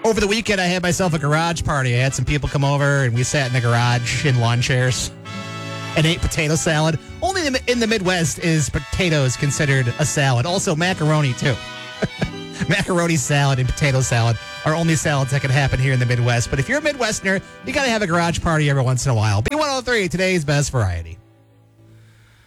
Over the weekend, I had myself a garage party. I had some people come over, and we sat in the garage in lawn chairs and ate potato salad. Only in the Midwest is potatoes considered a salad. Also, macaroni, too. Macaroni salad and potato salad are only salads that can happen here in the Midwest. But if you're a Midwesterner, you got to have a garage party every once in a while. B103, today's best variety.